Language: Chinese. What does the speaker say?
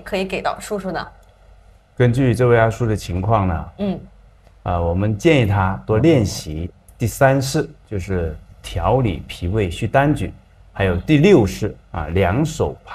可以给到叔叔呢？ 根据这位阿叔的情况呢，我们建议他多练习第3式，就是调理脾胃虚单举，还有第6式2手拍。